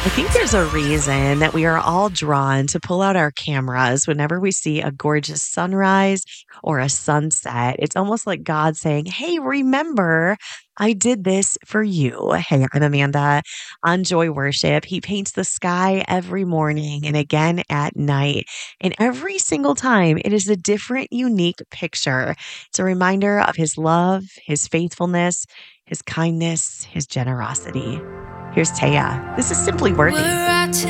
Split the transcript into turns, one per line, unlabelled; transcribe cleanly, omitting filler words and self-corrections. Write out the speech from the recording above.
I think there's a reason that we are all drawn to pull out our cameras whenever we see a gorgeous sunrise or a sunset. It's almost like God saying, "Hey, remember, I did this for you." Hey, I'm Amanda on Joy Worship. He paints the sky every morning and again at night. And every single time, it is a different, unique picture. It's a reminder of his love, his faithfulness, his kindness, his generosity. Here's Taya. This is Simply
We're
Worthy.
out